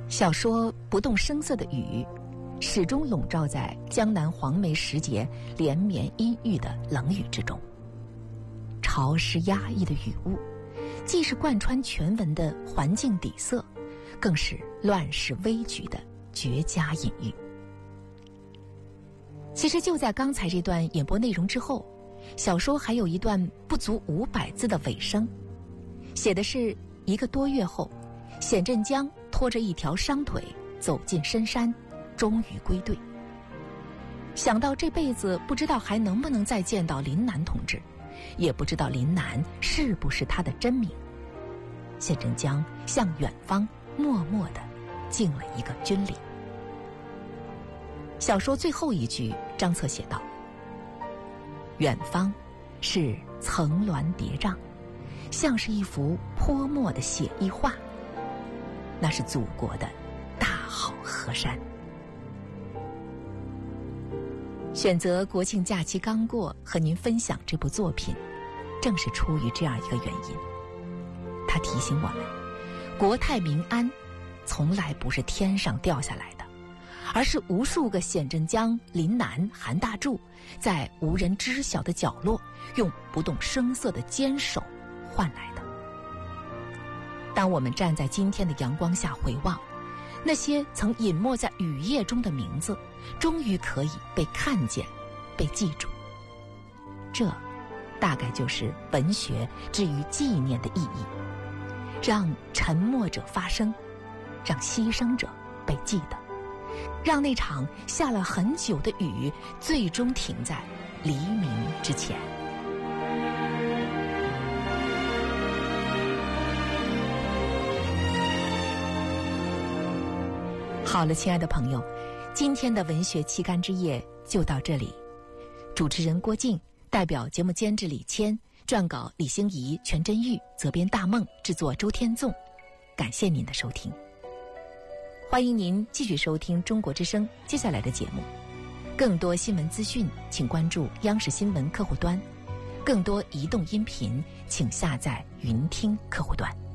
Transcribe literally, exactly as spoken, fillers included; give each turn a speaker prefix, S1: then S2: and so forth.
S1: 小说不动声色的雨，始终笼罩在江南黄梅时节连绵阴郁的冷雨之中。潮湿压抑的雨雾，既是贯穿全文的环境底色，更是乱世危局的绝佳隐喻。其实就在刚才这段演播内容之后，小说还有一段不足五百字的尾声，写的是一个多月后，显振江拖着一条伤腿走进深山，终于归队。想到这辈子不知道还能不能再见到林南同志，也不知道林南是不是他的真名，显振江向远方默默地敬了一个军礼。小说最后一句张策写道：远方是层峦叠嶂，像是一幅泼墨的写意画，那是祖国的大好河山。选择国庆假期刚过和您分享这部作品，正是出于这样一个原因。它提醒我们，国泰民安从来不是天上掉下来的，而是无数个显振江、林南、韩大柱在无人知晓的角落用不动声色的坚守换来的。当我们站在今天的阳光下回望，那些曾隐没在雨夜中的名字，终于可以被看见，被记住。这大概就是文学至于纪念的意义，让沉默者发声，让牺牲者被记得，让那场下了很久的雨最终停在黎明之前。好了，亲爱的朋友，今天的文学期刊之夜就到这里。主持人郭靖，代表节目监制李谦，撰稿李欣怡、全真玉，责编大梦，制作周天纵。感谢您的收听，欢迎您继续收听中国之声接下来的节目。更多新闻资讯请关注央视新闻客户端，更多移动音频请下载云听客户端。